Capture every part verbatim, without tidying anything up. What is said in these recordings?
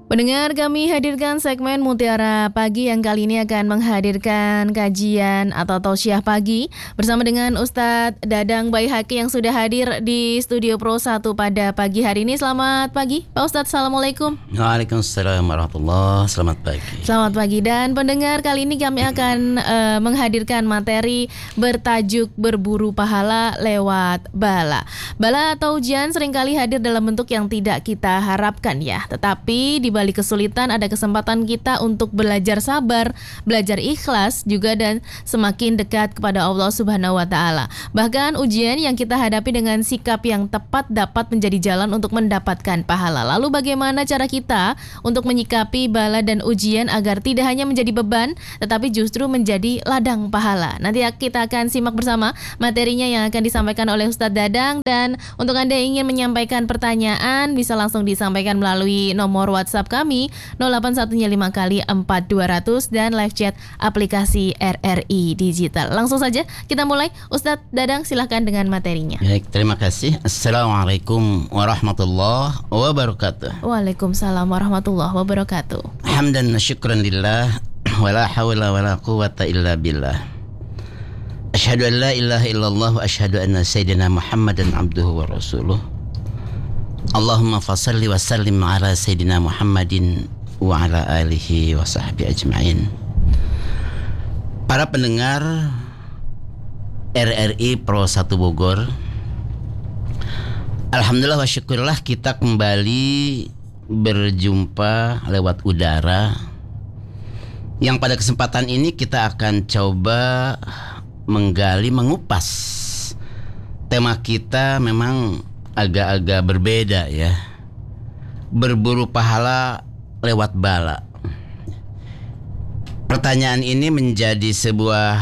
Pendengar, kami hadirkan segmen Mutiara Pagi yang kali ini akan menghadirkan kajian atau tausiah pagi bersama dengan Ustadz Dadang Baihaqi yang sudah hadir di Studio Pro satu pada pagi hari ini. Selamat pagi Pak Ustadz, Assalamualaikum. Waalaikumsalam warahmatullahi wabarakatuh. Selamat pagi. Selamat pagi. Dan pendengar, kali ini kami akan uh, menghadirkan materi bertajuk berburu pahala lewat bala. Bala atau ujian seringkali hadir dalam bentuk yang tidak kita harapkan ya, tetapi di balik kesulitan ada kesempatan kita untuk belajar sabar, belajar ikhlas juga, dan semakin dekat kepada Allah Subhanahu wa taala. Bahkan ujian yang kita hadapi dengan sikap yang tepat dapat menjadi jalan untuk mendapatkan pahala. Lalu bagaimana cara kita untuk menyikapi bala dan ujian agar tidak hanya menjadi beban tetapi justru menjadi ladang pahala? Nanti kita akan simak bersama materinya yang akan disampaikan oleh Ustadz Dadang. Dan untuk Anda yang ingin menyampaikan pertanyaan bisa langsung disampaikan melalui nomor WhatsApp kami nol delapan satu lima kali empat dua ratus dan live chat aplikasi R R I Digital. Langsung saja kita mulai. Ustadz Dadang, silahkan dengan materinya. Baik, terima kasih. Assalamualaikum warahmatullahi wabarakatuh. Waalaikumsalam warahmatullahi wabarakatuh. Hamdan wa syukran lillah wa la hawla wa la quwwata illa billah. Asyhadu an la ilaha illallah wa asyhadu anna sayyidina Muhammadan abduhu wa rasuluh. Allahumma fasalli wa sallim ala sayyidina Muhammadin wa ala alihi wa sahbihi ajma'in. Para pendengar R R I Pro satu Bogor, alhamdulillah wa syukurillah kita kembali berjumpa lewat udara, yang pada kesempatan ini kita akan coba menggali, mengupas tema kita. Memang agak-agak berbeda ya, berburu pahala lewat bala. Pertanyaan ini menjadi sebuah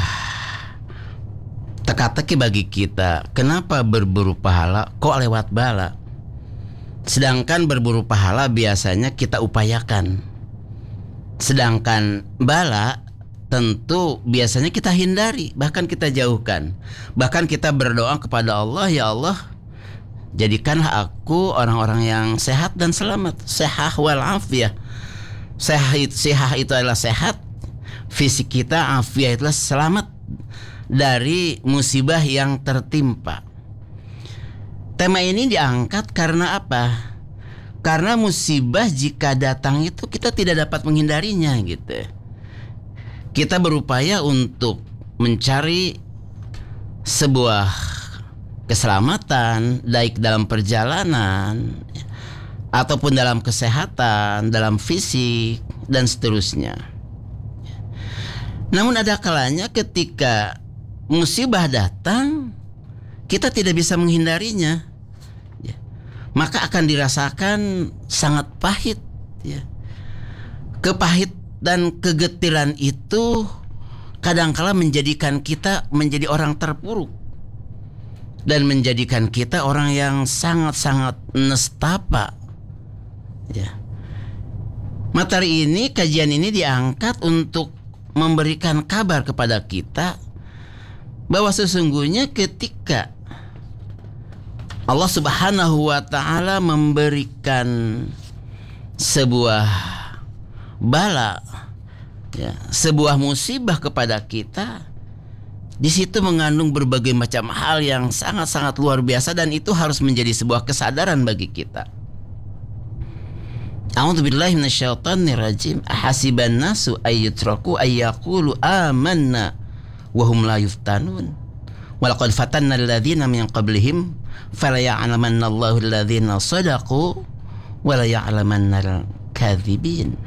teka-teki bagi kita. Kenapa berburu pahala kok lewat bala? Sedangkan berburu pahala biasanya kita upayakan, sedangkan bala tentu biasanya kita hindari, bahkan kita jauhkan. Bahkan kita berdoa kepada Allah, ya Allah, jadikanlah aku orang-orang yang sehat dan selamat. Sehat wal afiyah. Sehat, sehat itu adalah sehat fisik kita, afiyah itulah selamat dari musibah yang tertimpa. Tema ini diangkat karena apa? Karena musibah jika datang itu kita tidak dapat menghindarinya gitu. Kita berupaya untuk mencari sebuah keselamatan, baik dalam perjalanan ataupun dalam kesehatan, dalam fisik dan seterusnya. Namun ada kalanya ketika musibah datang, kita tidak bisa menghindarinya, ya, maka akan dirasakan sangat pahit, ya. Kepahit dan kegetiran itu kadangkala menjadikan kita menjadi orang terpuruk dan menjadikan kita orang yang sangat-sangat nestapa, ya. Materi ini, kajian ini diangkat untuk memberikan kabar kepada kita bahwa sesungguhnya ketika Allah Subhanahu wa taala memberikan sebuah bala, ya, sebuah musibah kepada kita, di situ mengandung berbagai macam hal yang sangat-sangat luar biasa, dan itu harus menjadi sebuah kesadaran bagi kita. A'udzubillahi minasyaitonir rajim. Ahasiban nasu ayyutraku ayyaqulu amanna wa hum la yuftanun. Wa laqad fatanna alladhina min qablihim fala ya'lamanna Allahu alladhina shadaqu wa la ya'lamanna al-kadzibin.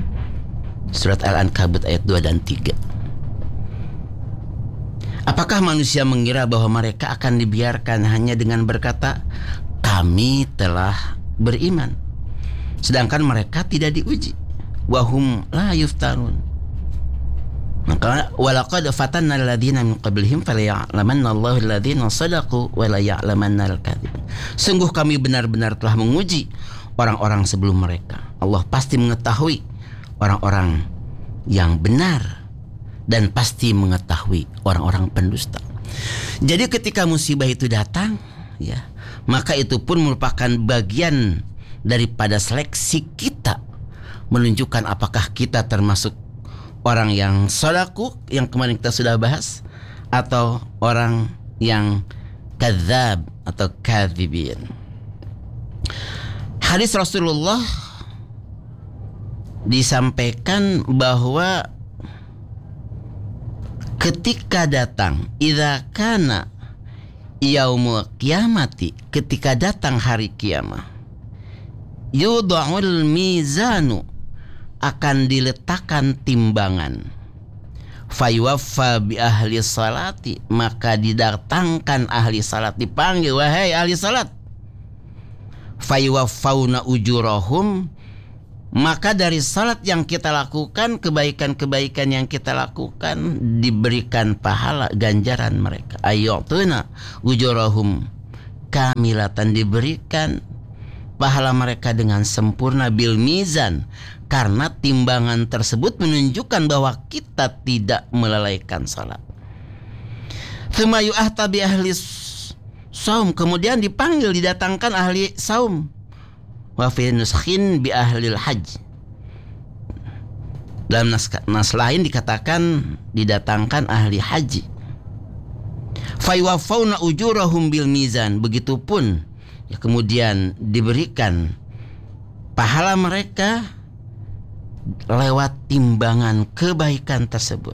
Surat Al-Ankabut ayat dua dan tiga. Apakah manusia mengira bahwa mereka akan dibiarkan hanya dengan berkata, kami telah beriman, sedangkan mereka tidak diuji? Wahum la yuftarun. Maka walaqad fatanna alladziina min qablihim falaya'lamanna Allahu alladziina shadaqu wa la ya'lamanna al-kadzibin. Sungguh kami benar-benar telah menguji orang-orang sebelum mereka. Allah pasti mengetahui orang-orang yang benar dan pasti mengetahui orang-orang pendusta. Jadi ketika musibah itu datang, ya, maka itu pun merupakan bagian daripada seleksi kita menunjukkan apakah kita termasuk orang yang sadaku yang kemarin kita sudah bahas, atau orang yang kadzab atau kadzibin. Hadis Rasulullah disampaikan bahwa ketika datang idza kana yaumul qiyamati, ketika datang hari kiamat, yudha'ul mizanu, akan diletakkan timbangan, fayuwaffa bi ahli salati, maka didatangkan ahli salat, dipanggil, wahai ahli salat, fayuwaffauna ujurahum, maka dari salat yang kita lakukan, kebaikan-kebaikan yang kita lakukan, diberikan pahala ganjaran mereka. Ayyutuna ujurahum kamilatan, diberikan pahala mereka dengan sempurna, bil mizan, karena timbangan tersebut menunjukkan bahwa kita tidak melalaikan salat. Tsumma yu'ahta bi ahli saum, kemudian dipanggil, didatangkan ahli saum. Wa fi nuskhin bi ahli hajj, dalam nas, nas lain dikatakan didatangkan ahli haji. Fa yuwaffawna ujurahum bil mizan, begitupun ya, kemudian diberikan pahala mereka lewat timbangan kebaikan tersebut.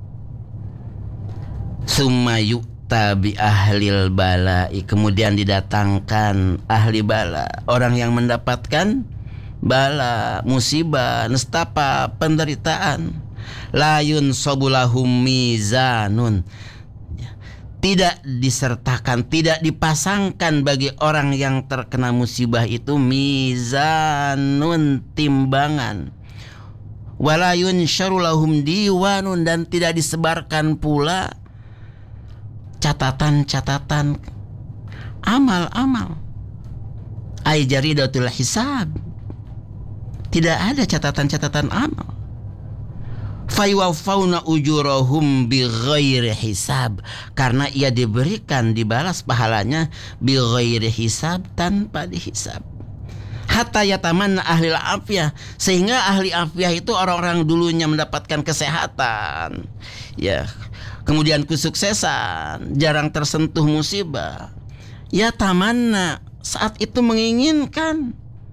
Summa yu'ta bi ahlil bala'i, kemudian didatangkan ahli bala, orang yang mendapatkan bala, musibah, nestapa, penderitaan. La yunsabu lahum mizanun, tidak disertakan, tidak dipasangkan bagi orang yang terkena musibah itu mizanun, timbangan. Wala yunsharu lahum diwanun, dan tidak disebarkan pula catatan-catatan amal-amal. Ai jaridatul hisab, tidak ada catatan-catatan amal. Fayuwaffawna ujurahum bighairi hisab, karena ia diberikan, dibalas pahalanya bighairi hisab, tanpa dihisab. Hatta yatamanna ahli afiyah, sehingga ahli afiyah itu orang-orang dulunya mendapatkan kesehatan, ya, kemudian kesuksesan, jarang tersentuh musibah, ya tamanna, saat itu menginginkan,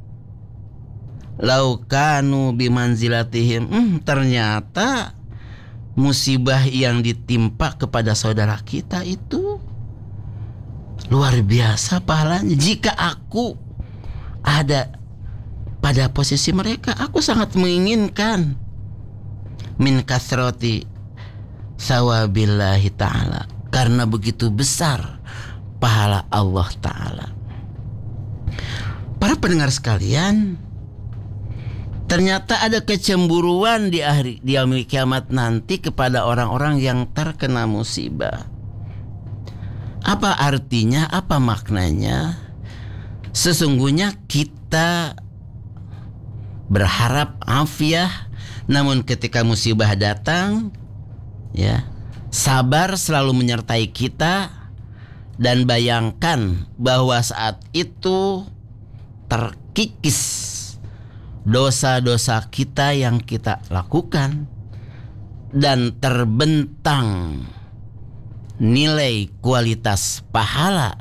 laukanu bimanzilatihim, hmm, ternyata musibah yang ditimpa kepada saudara kita itu luar biasa pahalanya. Jika aku ada pada posisi mereka, aku sangat menginginkan min kasrati sawabillahi ta'ala, karena begitu besar pahala Allah Ta'ala. Para pendengar sekalian, ternyata ada kecemburuan di hari di yaumil kiamat nanti kepada orang-orang yang terkena musibah. Apa artinya? Apa maknanya? Sesungguhnya kita berharap afiah, namun ketika musibah datang, ya, sabar selalu menyertai kita, dan bayangkan bahwa saat itu terkikis dosa-dosa kita yang kita lakukan, dan terbentang nilai kualitas pahala,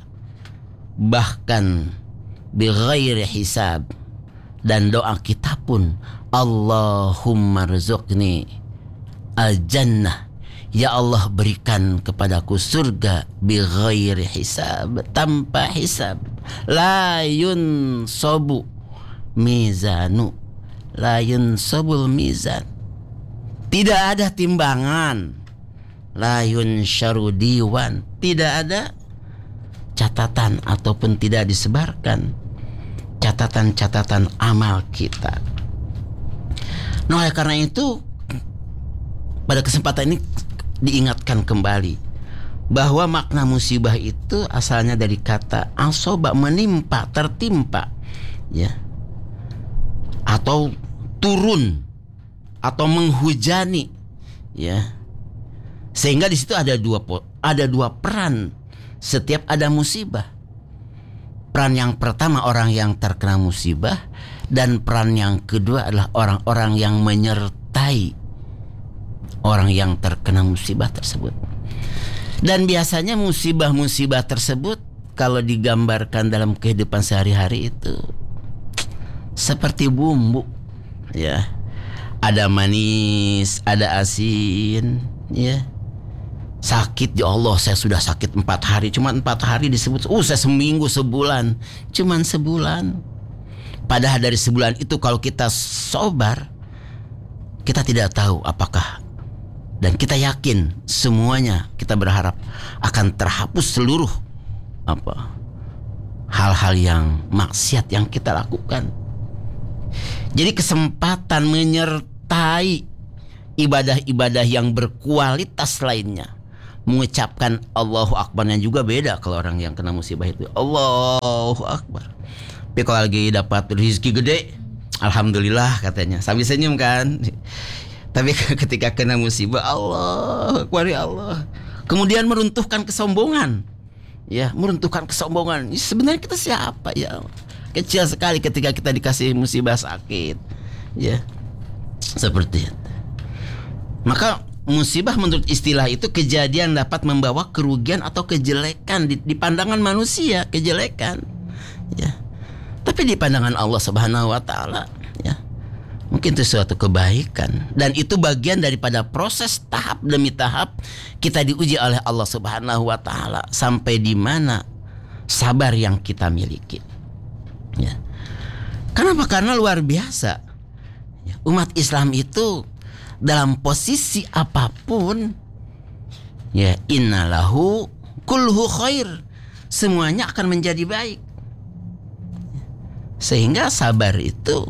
bahkan bighairi hisab, dan doa kita pun Allahumma rzuqni al-jannah, ya Allah berikan kepadaku surga bighairi hisab, tanpa hisab. La yunsabu mizanu, la yunsabul mizan, tidak ada timbangan. La yunsharu diwan, tidak ada catatan ataupun tidak disebarkan catatan-catatan amal kita. Nah, oleh karena itu pada kesempatan ini diingatkan kembali bahwa makna musibah itu asalnya dari kata asoba, menimpa, tertimpa, ya, atau turun, atau menghujani, ya. Sehingga di situ ada dua ada dua peran setiap ada musibah. Peran yang pertama orang yang terkena musibah, Dan peran yang kedua adalah orang-orang yang menyertai orang yang terkena musibah tersebut. Dan biasanya musibah-musibah tersebut kalau digambarkan dalam kehidupan sehari-hari itu seperti bumbu, ya. Ada manis, ada asin, ya. Sakit, ya Allah, saya sudah sakit empat hari. Cuma empat hari disebut, uh saya seminggu, sebulan. Cuman sebulan. Padahal dari sebulan itu kalau kita sobar, kita tidak tahu apakah, dan kita yakin semuanya, kita berharap akan terhapus seluruh apa hal-hal yang maksiat yang kita lakukan. Jadi kesempatan menyertai ibadah-ibadah yang berkualitas lainnya, mengucapkan Allahu Akbar, yang juga beda kalau orang yang kena musibah itu Allahu Akbar. Tapi kalau lagi dapat rezeki gede, alhamdulillah katanya, sambil senyum kan. Tapi ketika kena musibah, Allah Akbar, ya Allah. Kemudian meruntuhkan kesombongan. Ya, meruntuhkan kesombongan. Sebenarnya kita siapa ya? Kecil sekali ketika kita dikasih musibah sakit. Ya. Seperti itu. Maka musibah menurut istilah itu kejadian dapat membawa kerugian atau kejelekan di, di pandangan manusia, kejelekan. Ya. Tapi di pandangan Allah Subhanahu wa taala, ya, mungkin itu suatu kebaikan, dan itu bagian daripada proses tahap demi tahap kita diuji oleh Allah Subhanahu wa taala sampai di mana sabar yang kita miliki. Ya. Kenapa? Karena luar biasa. Ya, umat Islam itu dalam posisi apapun, ya, innalahu kulhu khair, semuanya akan menjadi baik. Sehingga sabar itu,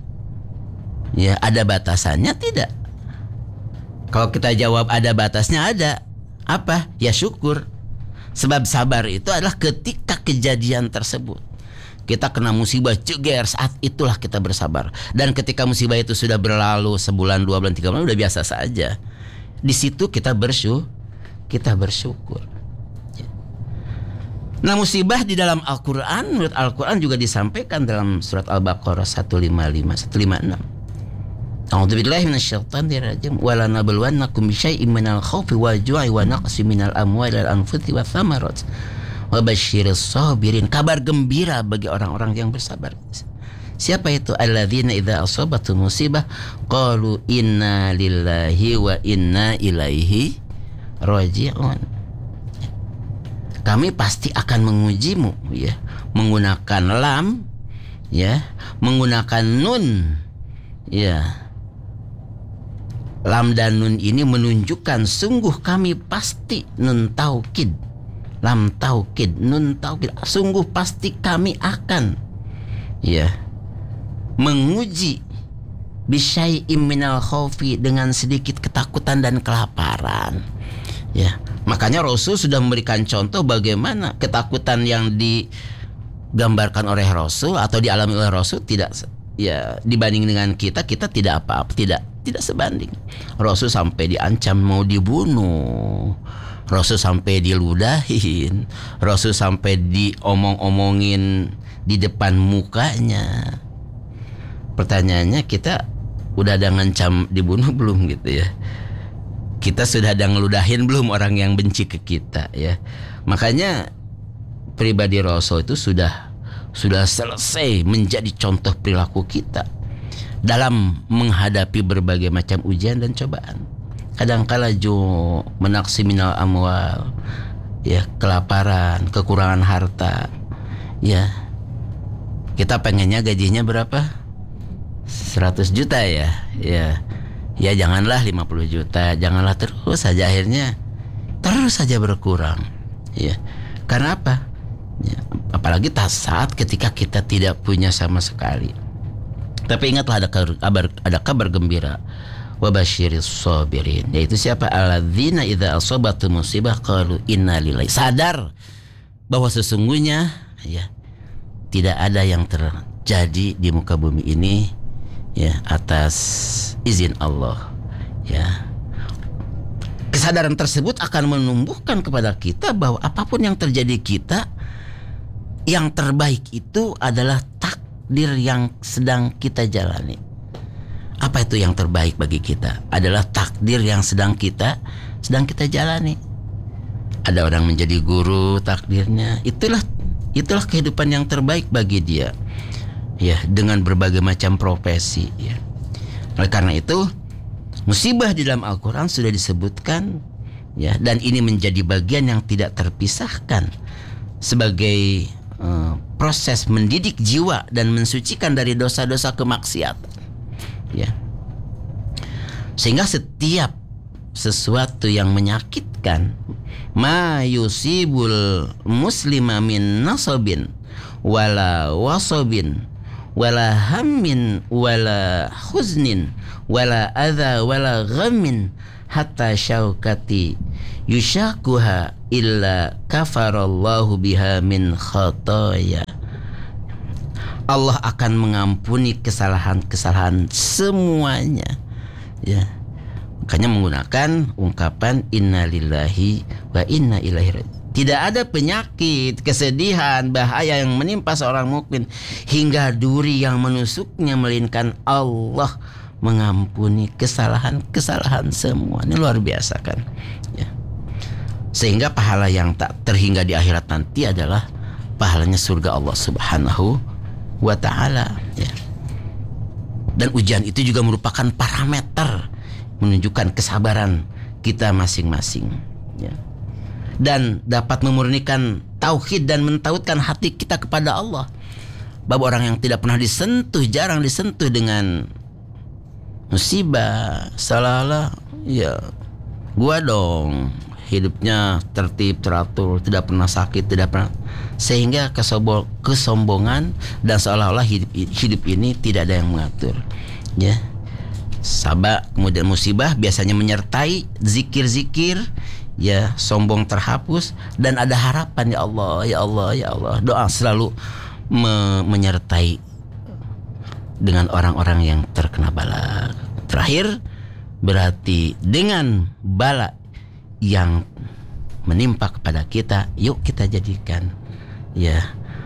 ya, ada batasannya tidak? Kalau kita jawab ada batasnya, ada. Apa? Ya syukur. Sebab sabar itu adalah ketika kejadian tersebut kita kena musibah ceger, saat itulah kita bersabar. Dan ketika musibah itu sudah berlalu sebulan, dua bulan, tiga bulan, udah biasa saja. Di situ kita bersyukur, kita bersyukur. Nah, musibah di dalam Al-Quran, menurut Al-Quran juga disampaikan dalam surat Al-Baqarah seratus lima puluh lima, seratus lima puluh enam. A'udzubillahi minasyaitonir rajim. Wa lanabluwannakum bisyai'im minal khaufi wal ju'i wa naqsin minal amwali wal anfusi wath thamarat. Wa basyiris sabirin. Kabar gembira bagi orang-orang yang bersabar. Siapa itu? Alladzina idza asabatuhum musibah qalu inna lillahi wa inna ilaihi raji'un. Kami pasti akan mengujimu, ya, menggunakan lam, ya, menggunakan nun, ya. Lam dan nun ini menunjukkan sungguh kami pasti, nun taukid, lam taukid, nun taukid, sungguh pasti kami akan, ya, menguji bisyai'im minal khaufi, dengan sedikit ketakutan dan kelaparan. Ya, makanya Rasul sudah memberikan contoh bagaimana ketakutan yang digambarkan oleh Rasul atau dialami oleh Rasul tidak, ya, dibanding dengan kita, kita tidak apa-apa, tidak tidak sebanding. Rasul sampai diancam mau dibunuh, Rasul sampai diludahin, Rasul sampai diomong-omongin di depan mukanya. Pertanyaannya, kita udah ada ngancam dibunuh belum gitu ya? Kita sudah ada ngeludahin belum orang yang benci ke kita, ya? Makanya pribadi Rasul itu sudah sudah selesai menjadi contoh perilaku kita dalam menghadapi berbagai macam ujian dan cobaan. Kadangkala ju menaksi minal amwal, ya, kelaparan, kekurangan harta, ya. Kita pengennya gajinya berapa? seratus juta, ya, ya. Ya janganlah lima puluh juta, janganlah terus saja, akhirnya terus saja berkurang. Ya. Karena apa? Ya, apalagi saat ketika kita tidak punya sama sekali. Tapi ingatlah ada kabar, ada kabar gembira. Wa basyiris sabirin. Yaitu siapa? Alladzina idza asabatum musibah qalu inna lillahi. Sadar bahwa sesungguhnya, ya, tidak ada yang terjadi di muka bumi ini, ya, atas izin Allah, ya. Kesadaran tersebut akan menumbuhkan kepada kita bahwa apapun yang terjadi kita, yang terbaik itu adalah tak takdir yang sedang kita jalani. Apa itu yang terbaik bagi kita? Adalah takdir yang sedang kita sedang kita jalani. Ada orang menjadi guru, takdirnya itulah itulah kehidupan yang terbaik bagi dia. Ya, dengan berbagai macam profesi, ya. Oleh karena itu, musibah di dalam Al-Qur'an sudah disebutkan, ya, dan ini menjadi bagian yang tidak terpisahkan sebagai uh, proses mendidik jiwa dan mensucikan dari dosa-dosa kemaksiatan. Ya. Sehingga setiap sesuatu yang menyakitkan, ma yusibul muslima min nasabin wala wasabin wala hammin wala huznin wala adha wala ghammin hatta syaukati yushakuha illa kafarallahu biha min khataya. Allah akan mengampuni kesalahan-kesalahan semuanya, ya. Makanya menggunakan ungkapan innalillahi wa inna ilaihi raji'un. Tidak ada penyakit, kesedihan, bahaya yang menimpa seorang mukmin hingga duri yang menusuknya, melainkan Allah mengampuni kesalahan-kesalahan semua. Ini luar biasa kan, ya. Sehingga pahala yang tak terhingga di akhirat nanti adalah pahalanya surga Allah Subhanahu wa ta'ala, ya. Dan ujian itu juga merupakan parameter menunjukkan kesabaran kita masing-masing, ya. Dan dapat memurnikan tauhid dan mentauhidkan hati kita kepada Allah. Bab orang yang tidak pernah disentuh, jarang disentuh dengan musibah, salah-salah, ya gua dong hidupnya tertib, teratur, tidak pernah sakit, tidak pernah, sehingga kesombong, kesombongan dan seolah-olah hidup, hidup ini tidak ada yang mengatur, ya. Sabak kemudian musibah biasanya menyertai zikir-zikir, ya, sombong terhapus dan ada harapan, ya Allah, ya Allah, ya Allah. Doa selalu me- menyertai dengan orang-orang yang terkena bala. Terakhir berarti dengan bala yang menimpa kepada kita, yuk kita jadikan, ya,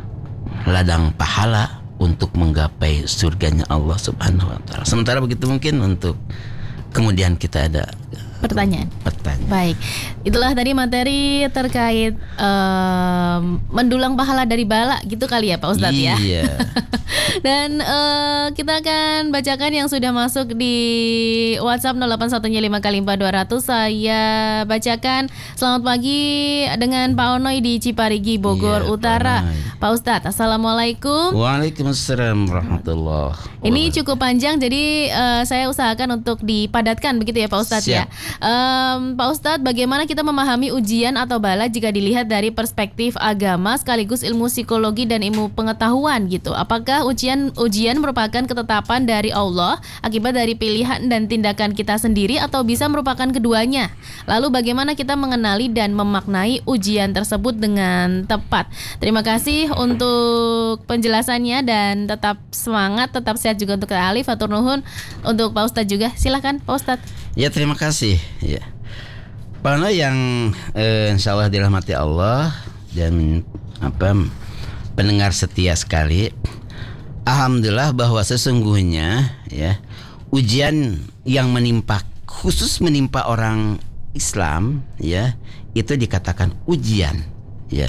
ladang pahala untuk menggapai surganya Allah Subhanahu wa ta'ala. Sementara begitu mungkin untuk kemudian kita ada pertanyaan. Pertanyaan. Baik, itulah tadi materi terkait um, mendulang pahala dari bala, gitu kali ya Pak Ustadz, ya. Iya. Dan uh, kita akan bacakan yang sudah masuk di WhatsApp nol delapan satu lima kali empat dua nol nol. Saya bacakan. Selamat pagi dengan Pak Onoy di Ciparigi, Bogor Iya, Utara. Pak Pak Ustadz, Assalamualaikum. Waalaikumsalam warahmatullahi wabarakatuh. Ini cukup panjang, jadi uh, saya usahakan untuk dipadatkan begitu ya Pak Ustadz. Siap. Ya. Um, Pak Ustadz, bagaimana kita memahami ujian atau bala jika dilihat dari perspektif agama sekaligus ilmu psikologi dan ilmu pengetahuan gitu? Apakah ujian ujian merupakan ketetapan dari Allah akibat dari pilihan dan tindakan kita sendiri atau bisa merupakan keduanya? Lalu bagaimana kita mengenali dan memaknai ujian tersebut dengan tepat? Terima kasih untuk penjelasannya dan tetap semangat, tetap sehat juga untuk Kak Alif. Atur nuhun untuk Pak Ustadz juga. Silahkan Pak Ustadz. Ya, terima kasih, ya. Pak Ono yang eh, insya Allah dirahmati Allah dan apa pendengar setia sekali. Alhamdulillah bahwa sesungguhnya, ya, ujian yang menimpa, khusus menimpa orang Islam, ya, itu dikatakan ujian, ya.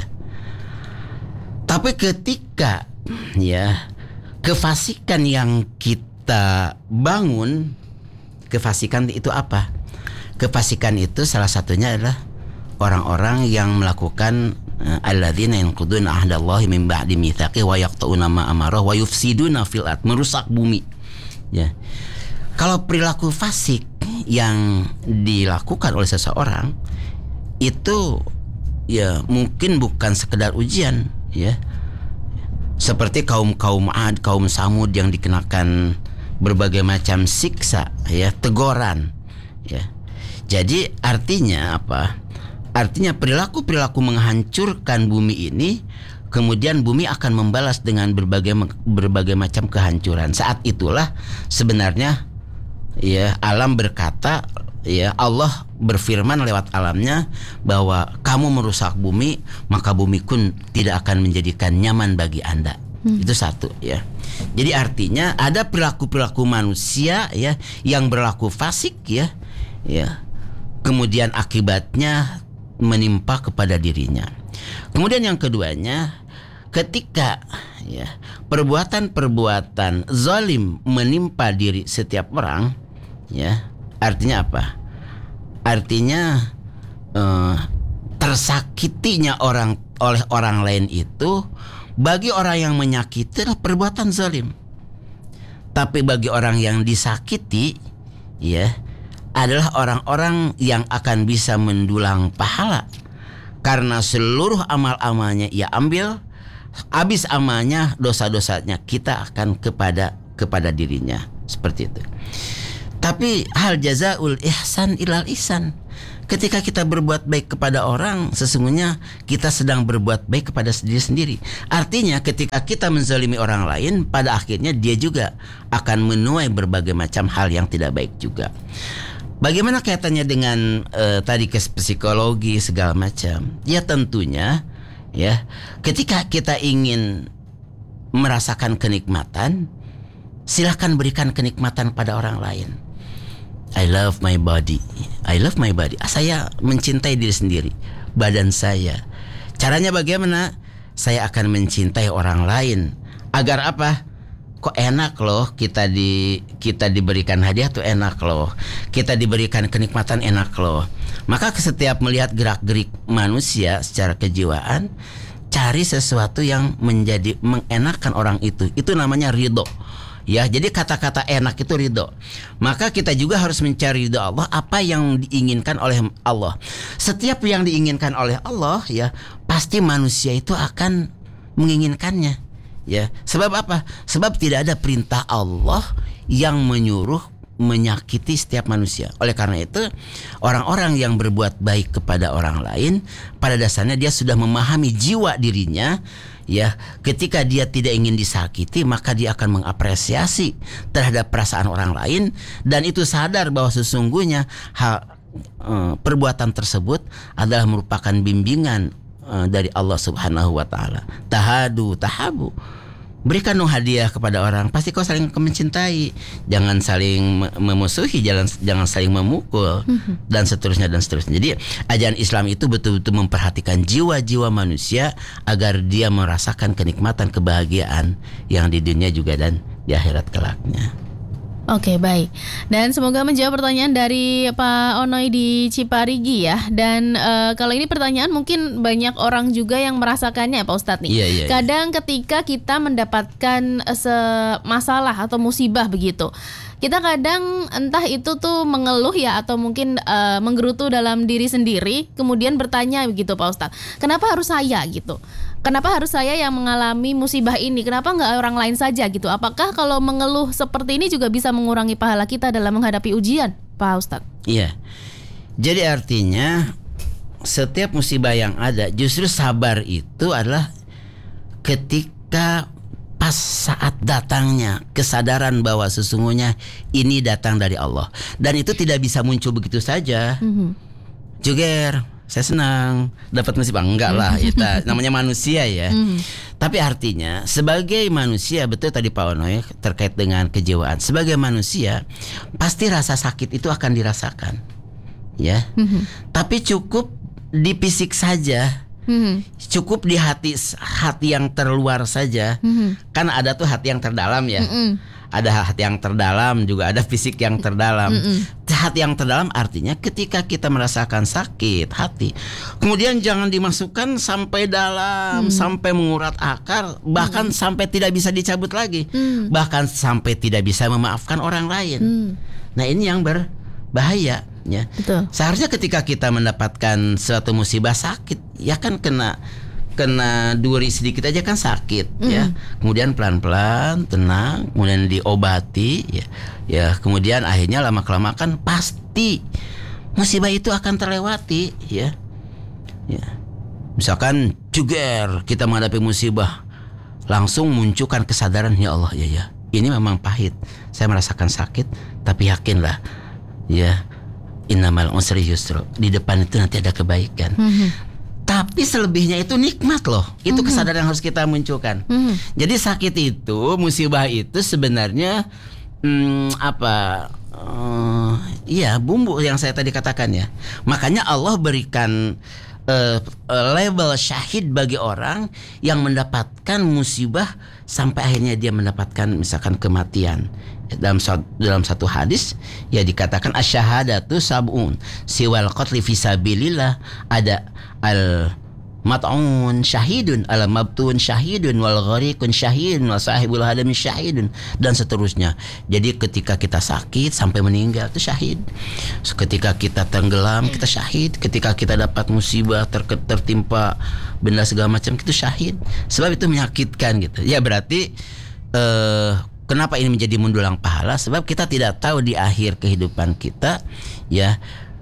Tapi ketika, ya, kefasikan yang kita bangun, kefasikan itu apa? Kefasikan itu salah satunya adalah orang-orang yang melakukan uh, alladzina yanquduna ahdallahi min ba'di mitsaqi wa yaqta'una ma amara wa yufsiduna fil ard, merusak bumi. Ya. Kalau perilaku fasik yang dilakukan oleh seseorang itu, ya, mungkin bukan sekedar ujian, ya. Seperti kaum-kaum Ad, kaum Samud yang dikenakan berbagai macam siksa, ya, teguran, ya. Jadi artinya apa? Artinya perilaku-perilaku menghancurkan bumi ini, kemudian bumi akan membalas dengan berbagai berbagai macam kehancuran. Saat itulah sebenarnya, ya, alam berkata, ya, Allah berfirman lewat alamnya bahwa kamu merusak bumi, maka bumi pun tidak akan menjadikan nyaman bagi Anda. Hmm. Itu satu, ya. Jadi artinya ada perilaku-perilaku manusia ya yang berlaku fasik ya, ya. Kemudian akibatnya menimpa kepada dirinya. Kemudian yang keduanya, ketika ya perbuatan-perbuatan zalim menimpa diri setiap orang, ya artinya apa? Artinya eh, tersakitinya orang oleh orang lain itu bagi orang yang menyakiti adalah perbuatan zalim. Tapi bagi orang yang disakiti, ya adalah orang-orang yang akan bisa mendulang pahala karena seluruh amal-amalnya ia ambil, habis amalnya dosa-dosanya kita akan kepada kepada dirinya, seperti itu. Tapi hal jazaul ihsan ilal ihsan. Ketika kita berbuat baik kepada orang, sesungguhnya kita sedang berbuat baik kepada diri sendiri. Artinya ketika kita menzalimi orang lain, pada akhirnya dia juga akan menuai berbagai macam hal yang tidak baik juga. Bagaimana kaitannya dengan uh, tadi ke psikologi segala macam? Ya tentunya ya ketika kita ingin merasakan kenikmatan, silahkan berikan kenikmatan pada orang lain. I love my body. I love my body. Saya mencintai diri sendiri, badan saya. Caranya bagaimana? Saya akan mencintai orang lain. Agar apa? Kok enak loh kita di kita diberikan hadiah tuh enak loh. Kita diberikan kenikmatan enak loh. Maka setiap melihat gerak-gerik manusia secara kejiwaan, cari sesuatu yang menjadi mengenakan orang itu. Itu namanya ridho. Ya, jadi kata-kata enak itu ridho. Maka kita juga harus mencari ridho Allah, apa yang diinginkan oleh Allah. Setiap yang diinginkan oleh Allah ya, pasti manusia itu akan menginginkannya. Ya, sebab apa? Sebab tidak ada perintah Allah yang menyuruh menyakiti setiap manusia. Oleh karena itu, orang-orang yang berbuat baik kepada orang lain, pada dasarnya dia sudah memahami jiwa dirinya. Ya, ketika dia tidak ingin disakiti, maka dia akan mengapresiasi terhadap perasaan orang lain, dan itu sadar bahwa sesungguhnya hal eh, perbuatan tersebut adalah merupakan bimbingan eh, dari Allah Subhanahu wa taala. Tahadu tahabu. Berikan dong hadiah kepada orang, pasti kau saling mencintai. Jangan saling memusuhi, jangan jangan saling memukul, mm-hmm. dan seterusnya dan seterusnya. Jadi ajaran Islam itu betul-betul memperhatikan jiwa-jiwa manusia agar dia merasakan kenikmatan kebahagiaan yang di dunia juga dan di akhirat kelaknya. Oke, baik. Dan semoga menjawab pertanyaan dari Pak Onoy di Ciparigi ya. Dan uh, kalau ini pertanyaan mungkin banyak orang juga yang merasakannya Pak Ustadz nih. Iya, iya, Kadang iya. ketika kita mendapatkan uh, masalah atau musibah begitu, kita kadang entah itu tuh mengeluh ya atau mungkin uh, menggerutu dalam diri sendiri, kemudian bertanya begitu Pak Ustadz, kenapa harus saya gitu? Kenapa harus saya yang mengalami musibah ini? Kenapa nggak orang lain saja gitu? Apakah kalau mengeluh seperti ini juga bisa mengurangi pahala kita dalam menghadapi ujian, Pak Ustadz? Iya. Jadi artinya setiap musibah yang ada, justru sabar itu adalah ketika pas saat datangnya kesadaran bahwa sesungguhnya ini datang dari Allah, dan itu tidak bisa muncul begitu saja. Mm-hmm. Juger, saya senang dapat musibah, enggak lah, itu namanya manusia ya. Mm. Tapi artinya sebagai manusia, betul tadi Pak Onoy terkait dengan kejiwaan, sebagai manusia pasti rasa sakit itu akan dirasakan, ya. Mm-hmm. Tapi cukup di fisik saja. Hmm. Cukup di hati hati yang terluar saja. Hmm. Kan ada tuh hati yang terdalam ya. Hmm. Ada hati yang terdalam, juga ada fisik yang terdalam. Hmm. Hati yang terdalam artinya ketika kita merasakan sakit hati, kemudian jangan dimasukkan sampai dalam, hmm. sampai mengurat akar, bahkan hmm. sampai tidak bisa dicabut lagi, hmm. bahkan sampai tidak bisa memaafkan orang lain. Hmm. Nah, ini yang berbahaya. Ya. Betul. Seharusnya ketika kita mendapatkan suatu musibah sakit, ya kan kena kena duri sedikit aja kan sakit, mm. ya. Kemudian pelan-pelan, tenang, kemudian diobati, ya. Ya, kemudian akhirnya lama-kelamaan pasti musibah itu akan terlewati, ya. Ya. Misalkan juger kita menghadapi musibah, langsung munculkan kesadaran, ya Allah, ya ya. Ini memang pahit. Saya merasakan sakit, tapi yakinlah, ya. Innamal usri yusra. Di depan itu nanti ada kebaikan. Mm-hmm. Tapi selebihnya itu nikmat loh. Itu mm-hmm. kesadaran yang harus kita munculkan. Mm-hmm. Jadi sakit itu, musibah itu sebenarnya hmm, apa? Uh, iya, bumbu yang saya tadi katakan ya. Makanya Allah berikan uh, uh, label syahid bagi orang yang mendapatkan musibah sampai akhirnya dia mendapatkan misalkan kematian. Dalam dalam satu hadis ya dikatakan asyhadatu sab'un siwal qatli fisabilillah, ada al mat'un syahidun, al mabtun syahidun, wal gharikun syahidun, wal sahibul hadami syahidun, dan seterusnya. Jadi ketika kita sakit sampai meninggal itu syahid. Ketika kita tenggelam kita syahid. Ketika kita dapat musibah ter- tertimpa benda segala macam itu syahid. Sebab itu menyakitkan gitu. Ya berarti eh, kenapa ini menjadi mendulang pahala? Sebab kita tidak tahu di akhir kehidupan kita ya,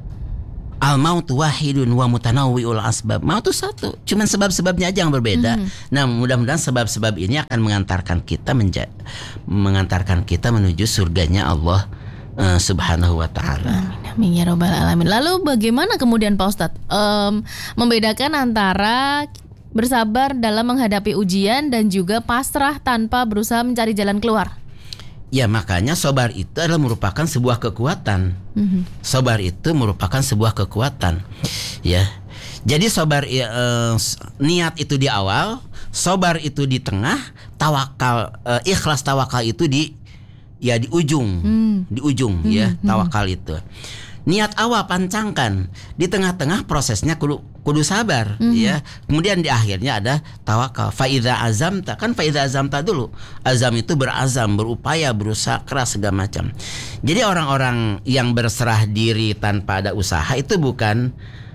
al mautu wahidun wa mutanawwi'ul asbab. Maut itu satu, cuman sebab-sebabnya aja yang berbeda. Mm-hmm. Nah, mudah-mudahan sebab-sebab ini akan mengantarkan kita menja- mengantarkan kita menuju surganya Allah uh, Subhanahu wa taala. Amin ya rabbal alamin. Lalu bagaimana kemudian Pak Ustadz um, membedakan antara bersabar dalam menghadapi ujian dan juga pasrah tanpa berusaha mencari jalan keluar? Ya makanya sabar itu adalah merupakan sebuah kekuatan. Mm-hmm. Sabar itu merupakan sebuah kekuatan. Ya, jadi sabar ya, eh, niat itu di awal, sabar itu di tengah, tawakal eh, ikhlas tawakal itu di ya di ujung, mm. di ujung mm-hmm. ya tawakal itu. Niat awal pancangkan, di tengah-tengah prosesnya kudu kudu sabar mm-hmm. ya. Kemudian di akhirnya ada tawakal. Fa idza azamta, kan fa idza azamta dulu. Azam itu berazam, berupaya, berusaha keras segala macam. Jadi orang-orang yang berserah diri tanpa ada usaha itu bukan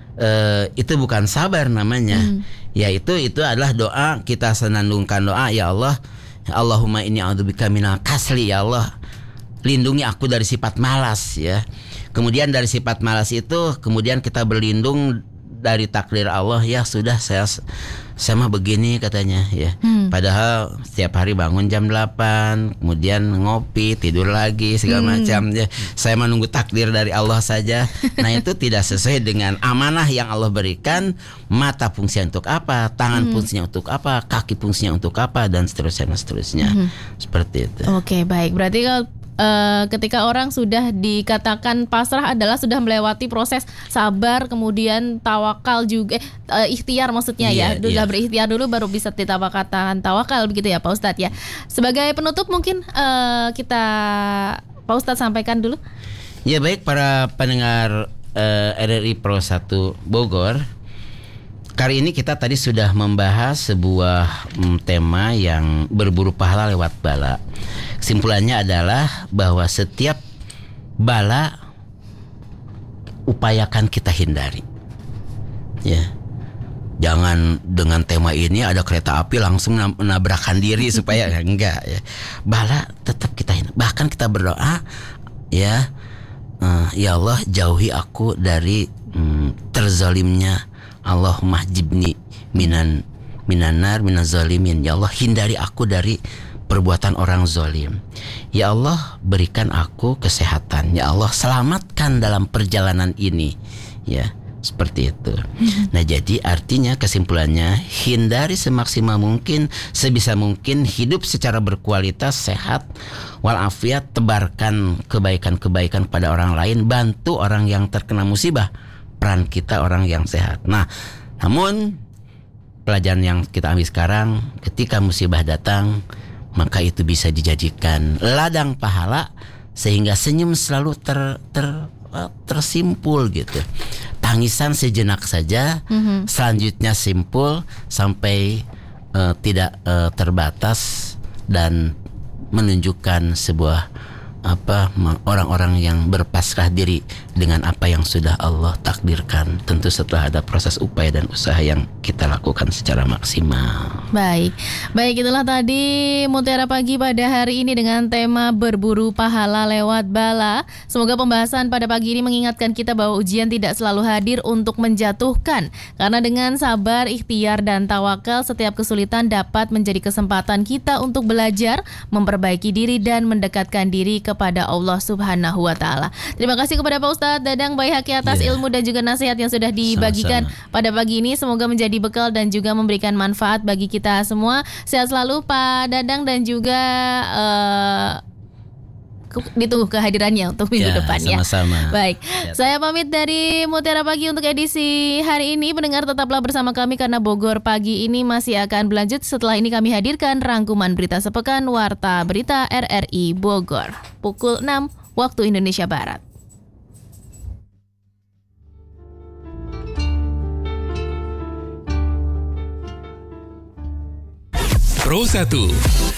uh, itu bukan sabar namanya. Mm. Ya itu itu adalah doa, kita senandungkan doa, ya Allah, Allahumma inni a'udzubika minal kasli, ya Allah, lindungi aku dari sifat malas ya. Kemudian dari sifat malas itu kemudian kita berlindung dari takdir Allah. Ya sudah, saya saya mah begini katanya ya. Hmm. Padahal setiap hari bangun jam delapan, kemudian ngopi, tidur lagi segala hmm. macam ya. Saya menunggu takdir dari Allah saja. Nah, itu tidak sesuai dengan amanah yang Allah berikan. Mata fungsinya untuk apa, tangan hmm. fungsinya untuk apa, kaki fungsinya untuk apa, dan seterusnya dan seterusnya. Hmm. Seperti itu. Oke, baik. Berarti kalau Uh, ketika orang sudah dikatakan pasrah adalah sudah melewati proses sabar, kemudian tawakal juga, eh, uh, ikhtiar maksudnya yeah, ya, sudah yeah. berikhtiar dulu baru bisa ditawakkan tawakal begitu ya Pak Ustadz ya. Sebagai penutup mungkin uh, kita Pak Ustadz sampaikan dulu. Ya baik, para pendengar uh, R R I Pro satu Bogor. Kali ini kita tadi sudah membahas sebuah mm, tema yang berburu pahala lewat bala. Kesimpulannya adalah bahwa setiap bala upayakan kita hindari. Ya. Jangan dengan tema ini ada kereta api langsung menabrakkan diri supaya enggak ya. Bala tetap kita hindari. Bahkan kita berdoa ya, uh, ya Allah, jauhi aku dari mm, terzalimnya. Allahumma jibni minan minanar minaz zalimin. Ya Allah, hindari aku dari perbuatan orang zalim. Ya Allah, berikan aku kesehatan. Ya Allah, selamatkan dalam perjalanan ini. Ya, seperti itu. Nah, jadi artinya kesimpulannya, hindari semaksimal mungkin, sebisa mungkin hidup secara berkualitas, sehat walafiat, tebarkan kebaikan-kebaikan pada orang lain, bantu orang yang terkena musibah. Peran kita orang yang sehat. Nah, namun pelajaran yang kita ambil sekarang, ketika musibah datang, maka itu bisa dijadikan ladang pahala sehingga senyum selalu ter, ter tersimpul gitu. Tangisan sejenak saja, mm-hmm. selanjutnya simpul sampai uh, tidak uh, terbatas dan menunjukkan sebuah apa orang-orang yang berpasrah diri dengan apa yang sudah Allah takdirkan, tentu setelah ada proses upaya dan usaha yang kita lakukan secara maksimal. Baik, baik itulah tadi Mutiara Pagi pada hari ini dengan tema berburu pahala lewat bala. Semoga pembahasan pada pagi ini mengingatkan kita bahwa ujian tidak selalu hadir untuk menjatuhkan, karena dengan sabar, ikhtiar dan tawakal, setiap kesulitan dapat menjadi kesempatan kita untuk belajar, memperbaiki diri dan mendekatkan diri kepada Allah Subhanahu wa taala. Terima kasih kepada Pak Ustadz Dadang Baihaqi atas Yeah. ilmu dan juga nasihat yang sudah dibagikan Sama-sama. pada pagi ini. Semoga menjadi bekal dan juga memberikan manfaat bagi kita semua. Sehat selalu Pak Dadang dan juga eh, ke- ditunggu kehadirannya untuk minggu Ya, depan ya. sama-sama. Baik, Ya. saya pamit dari Mutiara Pagi untuk edisi hari ini. Pendengar tetaplah bersama kami karena Bogor Pagi ini masih akan berlanjut. Setelah ini kami hadirkan rangkuman berita sepekan Warta Berita R R I Bogor pukul enam waktu Indonesia Barat. Pro satu